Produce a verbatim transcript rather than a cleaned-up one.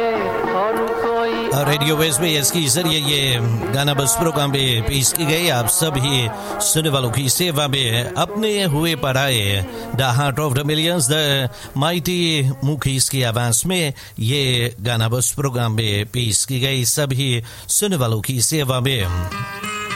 Radio waste में इसके जरिए ये गाना बस प्रोग्राम में पेश की गई। आप सभी सुनने वालों की सेवा में अपने हुए पढ़ाए the heart of the millions the mighty मुखीस की आवाज में ये गाना बस प्रोग्राम में पेश की गई। सभी सुनने वालों की सेवा में